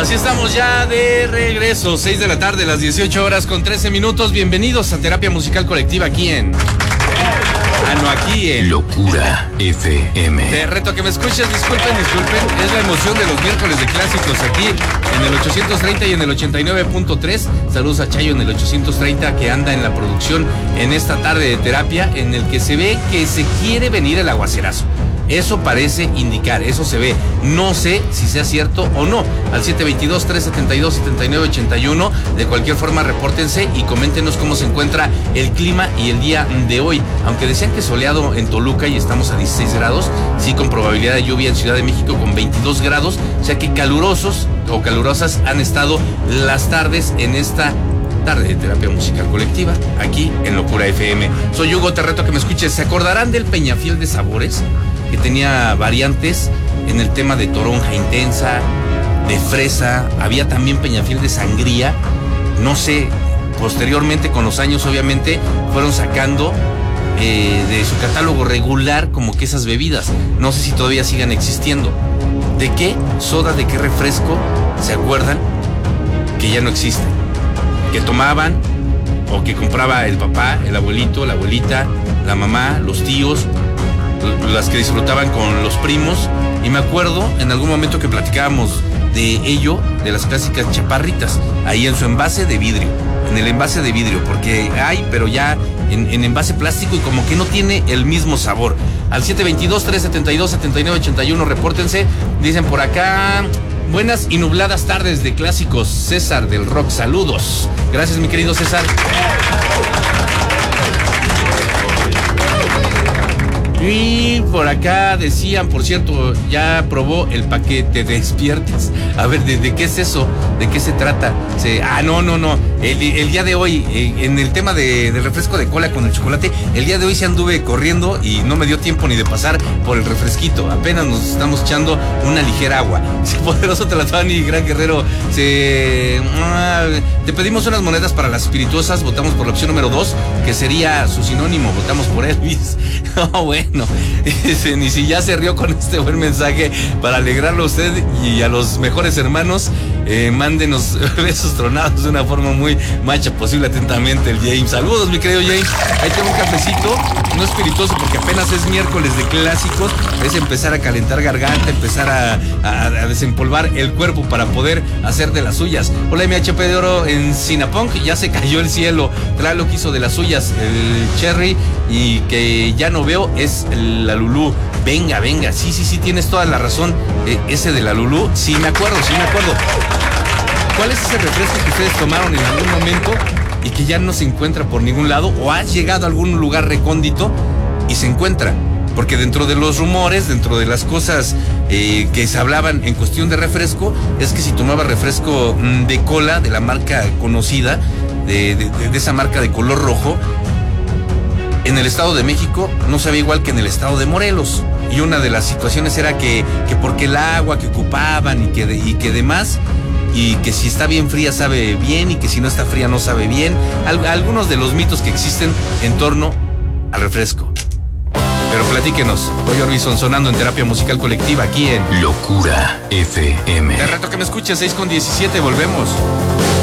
Así estamos ya de regreso, 6 de la tarde, las 18 horas con 13 minutos. Bienvenidos a Terapia Musical Colectiva aquí en... aquí en... Locura FM. Te reto a que me escuches, disculpen. Es la emoción de los miércoles de clásicos aquí en el 830 y en el 89.3. Saludos a Chayo en el 830 que anda en la producción en esta tarde de terapia en el que se ve que se quiere venir el aguacerazo. Eso parece indicar, eso se ve. No sé si sea cierto o no. Al 722-372-7981. De cualquier forma, repórtense y coméntenos cómo se encuentra el clima y el día de hoy. Aunque decían que soleado en Toluca y estamos a 16 grados, sí con probabilidad de lluvia en Ciudad de México con 22 grados. O sea que calurosos o calurosas han estado las tardes en esta tarde de terapia musical colectiva aquí en Locura FM. Soy Hugo, te reto a que me escuches. ¿Se acordarán del Peñafiel de sabores? Que tenía variantes en el tema de toronja intensa, de fresa, había también Peñafiel de sangría. No sé, posteriormente con los años obviamente fueron sacando de su catálogo regular como que esas bebidas. No sé si todavía sigan existiendo. ¿De qué soda, de qué refresco se acuerdan que ya no existen? Que tomaban o que compraba el papá, el abuelito, la abuelita, la mamá, los tíos, las que disfrutaban con los primos. Y me acuerdo en algún momento que platicábamos de ello, de las clásicas chaparritas, ahí en su envase de vidrio, en el envase de vidrio, porque hay, pero ya en envase plástico y como que no tiene el mismo sabor. Al 722-372-7981, repórtense. Dicen por acá: buenas y nubladas tardes de clásicos, César del Rock, saludos. Gracias, mi querido César. Y por acá decían, por cierto, ya probó el paquete Despiertes. A ver, ¿de qué es eso? ¿De qué se trata? No. El día de hoy, en el tema del refresco de cola con el chocolate, el día de hoy se anduve corriendo y no me dio tiempo ni de pasar por el refresquito. Apenas nos estamos echando una ligera agua. Poderoso Tlatuani, gran guerrero. Te pedimos unas monedas para las espirituosas. Votamos por la opción número 2, que sería su sinónimo. Votamos por Elvis. Bueno, ni si ya se rió con este buen mensaje para alegrarlo a usted y a los mejores hermanos. Mándenos besos tronados de una forma muy macha posible. Atentamente, el James. Saludos, mi querido James. Ahí tengo un cafecito, no espirituoso porque apenas es miércoles de clásicos. Es empezar a calentar garganta, empezar a desempolvar el cuerpo para poder hacer de las suyas. Hola, MHP de Oro en Cinapunk. Ya se cayó el cielo. Tlaloc hizo de las suyas el Cherry y que ya no veo es la Lulú. Venga, sí, tienes toda la razón. Ese de la Lulú, sí me acuerdo. ¿Cuál es ese refresco que ustedes tomaron en algún momento y que ya no se encuentra por ningún lado? ¿O has llegado a algún lugar recóndito y se encuentra? Porque dentro de los rumores, dentro de las cosas que se hablaban en cuestión de refresco, es que si tomaba refresco de cola de la marca conocida, de esa marca de color rojo, en el Estado de México no sabía igual que en el Estado de Morelos. Y una de las situaciones era que porque el agua que ocupaban y que demás, y que si está bien fría sabe bien y que si no está fría no sabe bien. Algunos de los mitos que existen en torno al refresco. Pero platíquenos. Roy Orbison sonando en Terapia Musical Colectiva aquí en Locura FM. Te reto que me escuches, 6:17, volvemos.